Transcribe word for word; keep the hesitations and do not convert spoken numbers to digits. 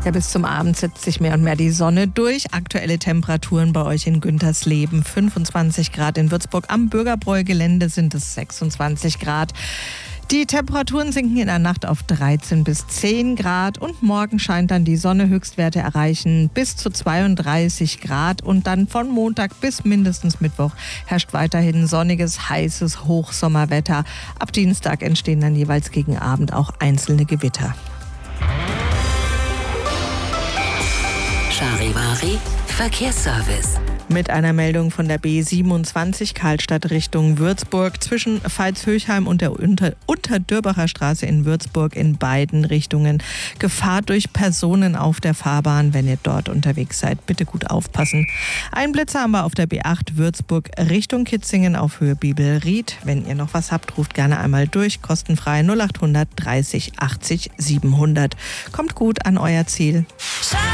Ja, bis zum Abend setzt sich mehr und mehr die Sonne durch. Aktuelle Temperaturen bei euch in Güntersleben fünfundzwanzig Grad. In Würzburg am Bürgerbräu-Gelände sind es sechsundzwanzig Grad. Die Temperaturen sinken in der Nacht auf dreizehn bis zehn Grad und morgen scheint dann die Sonne. Höchstwerte erreichen bis zu zweiunddreißig Grad und dann von Montag bis mindestens Mittwoch herrscht weiterhin sonniges, heißes Hochsommerwetter. Ab Dienstag entstehen dann jeweils gegen Abend auch einzelne Gewitter. Charivari Verkehrsservice. Mit einer Meldung von der B siebenundzwanzig Karlstadt Richtung Würzburg zwischen Veitshöchheim und der Unter Unterdürbacher Straße in Würzburg in beiden Richtungen. Gefahr durch Personen auf der Fahrbahn, wenn ihr dort unterwegs seid. Bitte gut aufpassen. Ein Blitzer haben wir auf der B acht Würzburg Richtung Kitzingen auf Höhe Bibelried. Wenn ihr noch was habt, ruft gerne einmal durch. Kostenfrei null acht hundert dreißig achtzig siebenhundert. Kommt gut an euer Ziel.